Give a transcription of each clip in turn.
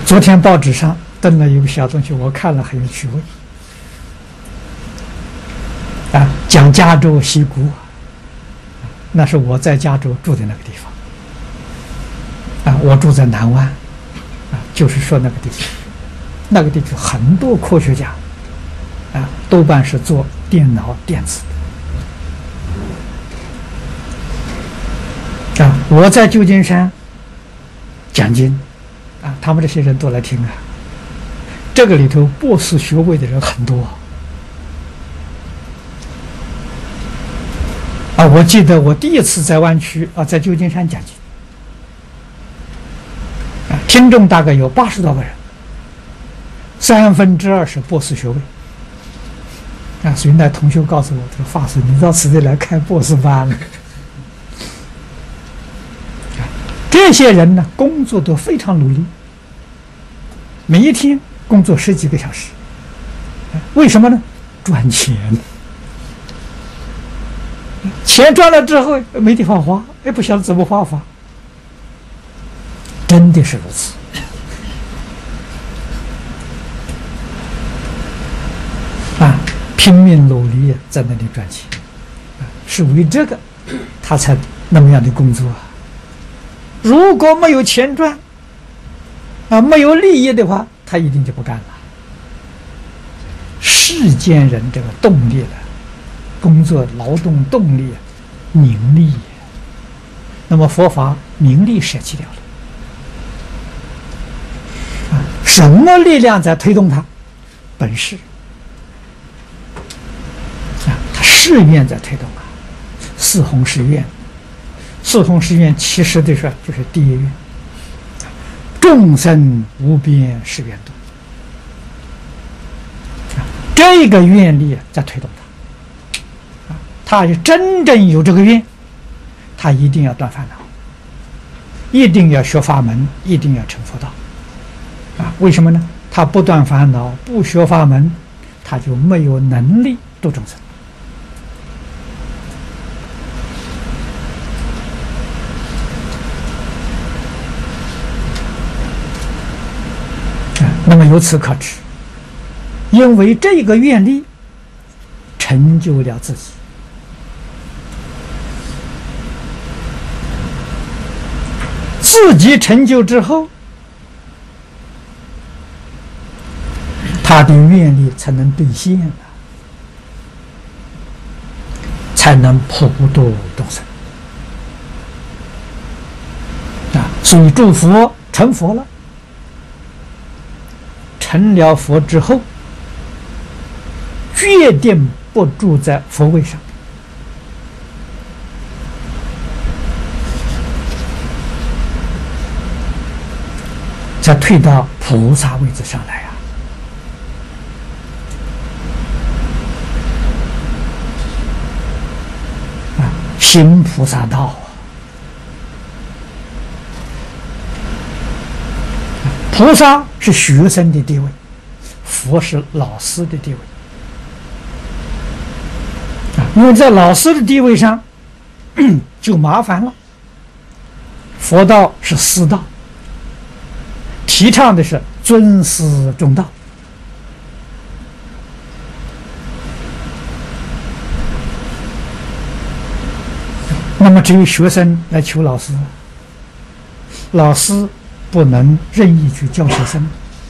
昨天报纸上登了一个小东西，我看了很有趣味。讲加州溪谷，那是我在加州住的那个地方。我住在南湾，就是说那个地方，那个地区很多科学家，多半是做电脑电子的。我在旧金山讲经，他们这些人都来听。这个里头博士学位的人很多。我记得我第一次在湾区在旧金山讲经，听众大概有80多个人，2/3是博士学位。所以那同学告诉我，这个法师，你到此地来开博士班了。这些人呢，工作都非常努力，每一天工作10几个小时。为什么呢？赚钱。钱赚了之后没地方花，不晓得怎么花法。真的是如此。拼命努力在那里赚钱，是为这个他才那么样的工作。如果没有钱赚，没有利益的话，他一定就不干了。世间人这个动力了，工作劳动动力名利，那么佛法名利舍弃掉了。什么力量在推动他？本事。他誓愿在推动四弘誓愿。四弘誓愿其实的说就是第一愿，众生无边誓愿度。这个愿力在推动他。他真正有这个愿，他一定要断烦恼，一定要学法门，一定要成佛道。为什么呢？他不断烦恼，不学法门，他就没有能力度众生。那么由此可知，因为这个愿力成就了自己。自己成就之后，他的愿力才能兑现才能普度众生。所以诸佛成佛了，成了佛之后，决定不住在佛位上，再退到菩萨位置上来行菩萨道。菩萨是学生的地位，佛是老师的地位。因为在老师的地位上就麻烦了。佛道是师道，提倡的是尊师重道。那么只有学生来求老师，老师不能任意去教学生。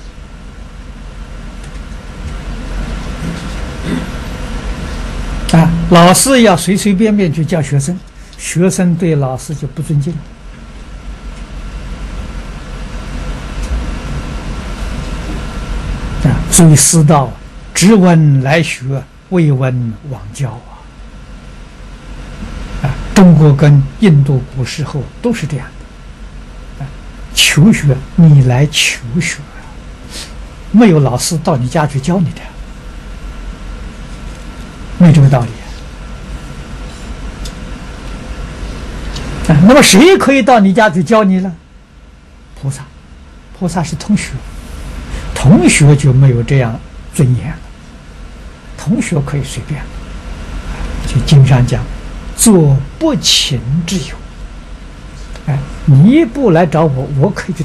老师要随随便便去教学生，学生对老师就不尊敬。所以师道只闻来学，未闻往教中国跟印度古时候都是这样的。求学你来求学，没有老师到你家去教你的，没这个道理。那么谁可以到你家去教你呢？菩萨，菩萨是同学，同学就没有这样尊严了。同学可以随便，就经常讲，做不请之友。你不来找我，我可以去